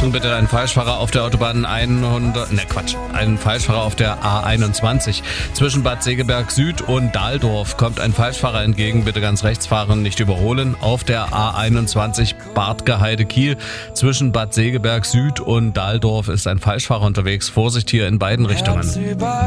Achtung bitte, ein Falschfahrer auf der Autobahn ein Falschfahrer auf der A21. Zwischen Bad Segeberg Süd und Dahldorf kommt ein Falschfahrer entgegen, bitte ganz rechts fahren, nicht überholen. Auf der A21 Bartgeheide Kiel. Zwischen Bad Segeberg Süd und Dahldorf ist ein Falschfahrer unterwegs. Vorsicht hier in beiden Richtungen.